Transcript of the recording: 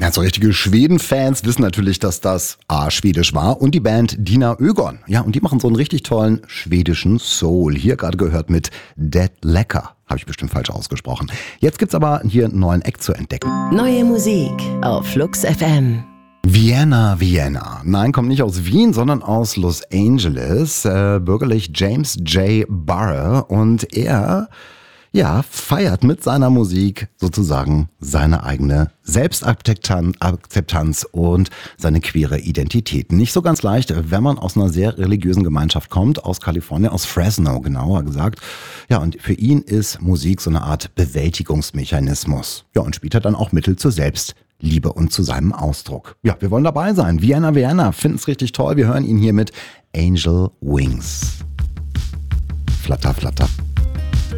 Ja, so richtige Schweden-Fans wissen natürlich, dass das A, schwedisch war und die Band Dina Ögon. Ja, und die machen so einen richtig tollen schwedischen Soul. Hier gerade gehört mit Dead Lecker. Habe ich bestimmt falsch ausgesprochen. Jetzt gibt's aber hier einen neuen Act zu entdecken. Neue Musik auf Flux FM. Vienna. Nein, kommt nicht aus Wien, sondern aus Los Angeles. Bürgerlich James J. Barre. Und er feiert mit seiner Musik sozusagen seine eigene Selbstakzeptanz und seine queere Identität. Nicht so ganz leicht, wenn man aus einer sehr religiösen Gemeinschaft kommt, aus Kalifornien, aus Fresno genauer gesagt. Ja, und für ihn ist Musik so eine Art Bewältigungsmechanismus. Ja, und spielt er dann auch Mittel zur Selbstliebe und zu seinem Ausdruck. Ja, wir wollen dabei sein. Vienna, finden es richtig toll. Wir hören ihn hier mit Angel Wings. Flatter, flatter.